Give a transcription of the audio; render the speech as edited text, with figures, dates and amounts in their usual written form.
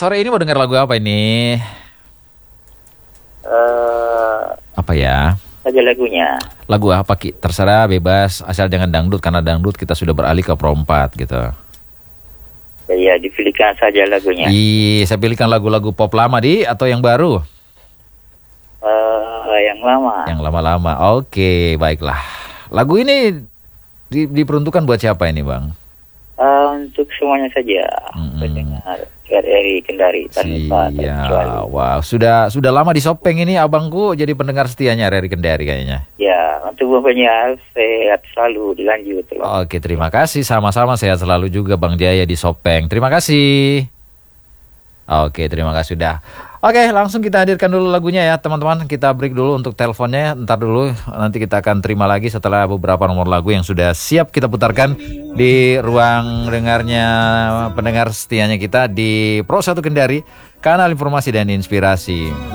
sore ini mau dengar lagu apa ini? Apa ya? Saja lagunya. Lagu apa Ki? Terserah, bebas, asal jangan dangdut, karena dangdut kita sudah beralih ke Pro 4 gitu. Ya, dipilihkan saja lagunya. Saya pilihkan lagu-lagu pop lama atau yang baru? Yang lama. Yang lama-lama. Oke, baiklah. Lagu ini diperuntukkan buat siapa ini, Bang? Untuk semuanya saja. Pendengar RRI Kendari tanpa terkecuali. Wow, sudah lama di Sopeng ini abangku jadi pendengar setianya RRI Kendari kayaknya. Ya, untuk bapaknya sehat selalu, dilanjut. Oke, terima kasih. Sama-sama, sehat selalu juga Bang Jaya di Sopeng. Terima kasih. Oke, terima kasih sudah. Oke, langsung kita hadirkan dulu lagunya ya teman-teman. Kita break dulu untuk teleponnya. Ntar dulu, nanti kita akan terima lagi setelah beberapa nomor lagu yang sudah siap kita putarkan di ruang dengarnya pendengar setianya kita di Pro 1 Kendari, kanal informasi dan inspirasi.